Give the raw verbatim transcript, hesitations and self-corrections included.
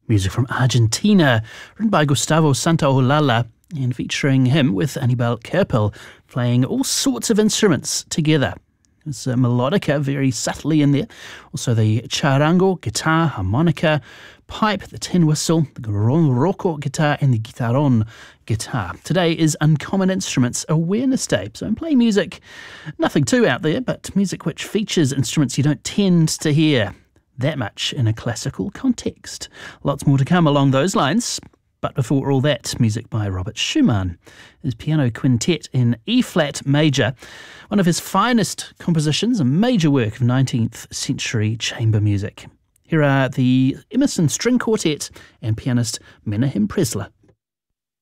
Music from Argentina, written by Gustavo Santaolalla and featuring him with Anibal Kerpel playing all sorts of instruments together. There's a melodica very subtly in there. Also the charango, guitar, harmonica, pipe, the tin whistle, the rocco guitar and the guitarron guitar. Today is Uncommon Instruments Awareness Day, so I'm playing music, nothing too out there, but music which features instruments you don't tend to hear that much in a classical context. Lots more to come along those lines. But before all that, music by Robert Schumann, his piano quintet in E-flat major, one of his finest compositions, a major work of nineteenth century chamber music. Here are the Emerson String Quartet and pianist Menahem Presler.